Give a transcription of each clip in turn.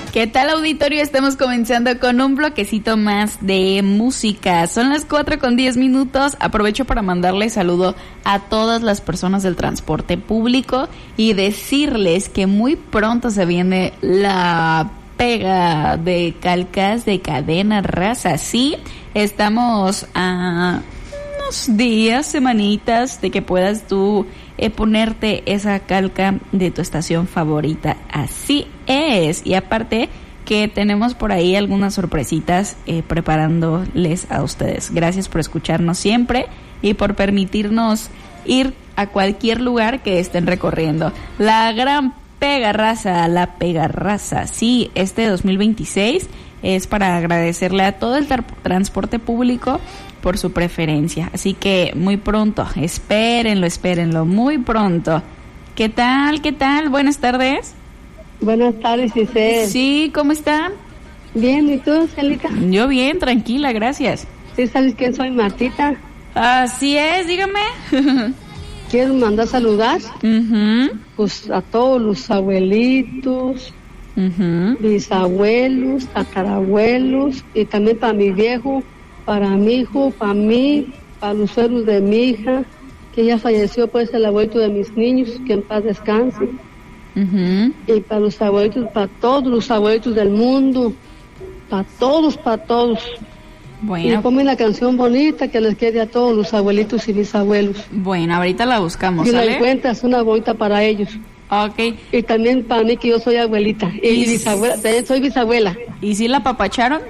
¿Qué tal, auditorio? Estamos comenzando con un bloquecito más de música. Son las 4:10. Aprovecho para mandarle saludo a todas las personas del transporte público y decirles que muy pronto se viene la pega de calcas de Cadena Raza. Sí, estamos a unos días, semanitas de que puedas tú ponerte esa calca de tu estación favorita. Así es. Y aparte que tenemos por ahí algunas sorpresitas preparándoles a ustedes. Gracias por escucharnos siempre y por permitirnos ir a cualquier lugar que estén recorriendo. La gran pega raza, la pega raza. Sí, este 2026 es para agradecerle a todo el transporte público por su preferencia. Así que muy pronto, espérenlo, muy pronto. ¿Qué tal? Buenas tardes. Buenas tardes, Giselle. Sí, ¿cómo está? Bien, ¿y tú, Celita? Yo bien, tranquila, gracias. ¿Sí sabes quién soy, Martita? Así es, dígame. Quiero mandar saludar Uh-huh. pues a todos los abuelitos, bisabuelos, tatarabuelos, y también para mi viejo, para mi hijo, para mí, para los suegros de mi hija, que ya falleció, pues el abuelito de mis niños, que en paz descanse. Uh-huh. Y para los abuelitos, para todos los abuelitos del mundo, para todos. Bueno. Y ponme una canción bonita que les quede a todos los abuelitos y bisabuelos. Bueno, ahorita la buscamos, Y la ¿sale? encuentras una bonita para ellos. Ok. Y también para mí, que yo soy abuelita. Y bisabuela, también soy bisabuela. ¿Y si la apapacharon?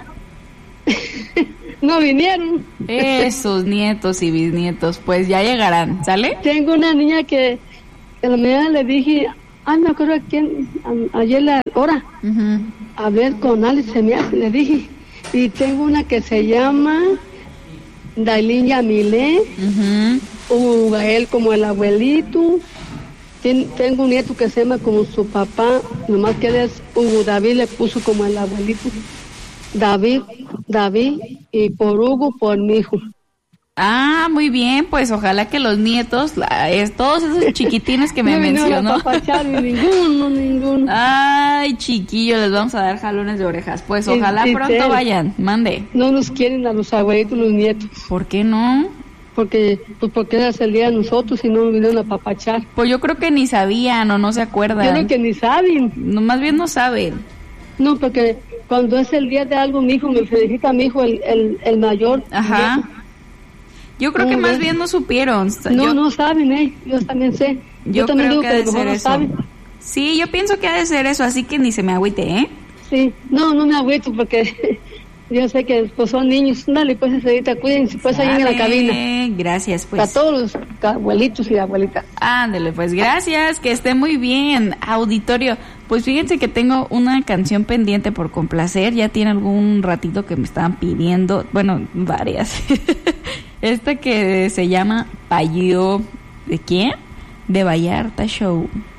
No vinieron. Sus nietos y bisnietos, pues ya llegarán, ¿sale? Tengo una niña que en la mañana le dije, me acuerdo a quién, ayer la hora, Uh-huh. hablé con Alex, se me hace, le dije. Y tengo una que se llama Dailín Yamilé, Uh-huh. Gael como el abuelito. Tengo un nieto que se llama como su papá, nomás que él es Hugo David, le puso como el abuelito. David, y por Hugo, por mi hijo. Ah, muy bien, pues ojalá que los nietos, todos esos chiquitines que me No vinieron mencionó. a apapachar, ninguno. Ay, chiquillo, les vamos a dar jalones de orejas. Pues ojalá Sí, pronto sí. vayan, mande. No nos quieren a los abuelitos, los nietos, ¿Por qué no? porque es el día de nosotros y no nos vinieron a apapachar. Pues yo creo que ni sabían o no se acuerdan. Yo creo que ni saben. No, más bien no saben. No, porque cuando es el día de algo, mi hijo me felicita a mi hijo, el mayor. Ajá. Yo creo que No, más ¿ves? bien no supieron. No saben, yo también sé. Yo también creo digo que ha de a lo mejor ser no eso. saben. Sí, yo pienso que ha de ser eso, así que ni se me agüite, ¿eh? Sí, no me agüito porque yo sé que pues son niños. Dale, pues, ahorita cuídense, pues, ahí en la cabina. Gracias, pues. Para todos los abuelitos y abuelitas. Ándele, pues gracias, que esté muy bien, auditorio. Pues fíjense que tengo una canción pendiente por complacer, ya tiene algún ratito que me estaban pidiendo, bueno, varias. Esta que se llama Payo, ¿de quién? De Vallarta Show.